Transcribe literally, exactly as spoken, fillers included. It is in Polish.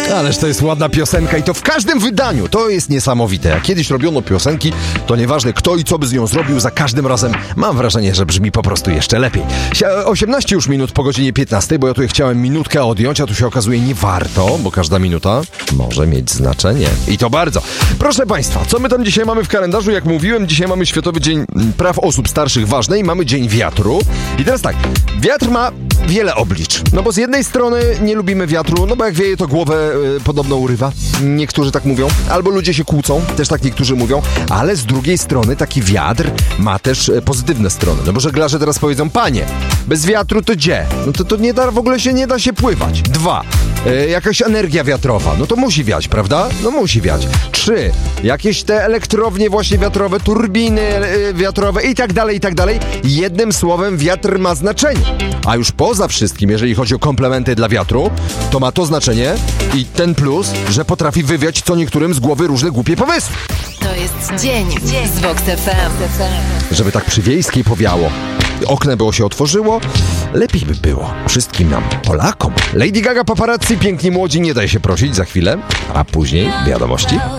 Ależ to jest ładna piosenka i to w każdym wydaniu. To jest niesamowite. Jak kiedyś robiono piosenki, to nieważne kto i co by z nią zrobił, za każdym razem mam wrażenie, że brzmi po prostu jeszcze lepiej. osiemnaście już minut po godzinie piętnastej, bo ja tutaj chciałem minutkę odjąć, a tu się okazuje nie warto, bo każda minuta może mieć znaczenie. I to bardzo. Proszę Państwa, co my tam dzisiaj mamy w kalendarzu? Jak mówiłem, dzisiaj mamy Światowy Dzień Praw Osób Starszych Ważne i mamy Dzień Wiatru. I teraz tak, wiatr ma wiele oblicz. No bo z jednej strony nie lubimy wiatru, no bo jak wieje, to głowę y, podobno urywa. Niektórzy tak mówią. Albo ludzie się kłócą, też tak niektórzy mówią. Ale z drugiej strony taki wiatr ma też y, pozytywne strony. No bo żeglarze teraz powiedzą, panie, bez wiatru to gdzie? No to, to nie da, w ogóle się nie da się pływać. Dwa, y, jakaś energia wiatrowa. No to musi wiać, prawda? No musi wiać. Trzy, jakieś te elektrownie właśnie wiatrowe, turbiny y, wiatrowe i tak dalej, i tak dalej. Jednym słowem wiatr ma znaczenie. A już poza wszystkim, jeżeli chodzi o komplementy dla wiatru, to ma to znaczenie i ten plus, że potrafi wywiać co niektórym z głowy różne głupie pomysły. To jest dzień, dzień z Vox F M. Żeby tak przy Wiejskiej powiało, okno było się otworzyło, lepiej by było wszystkim nam, Polakom. Lady Gaga, Paparazzi, piękni młodzi, nie daj się prosić, za chwilę, a później wiadomości.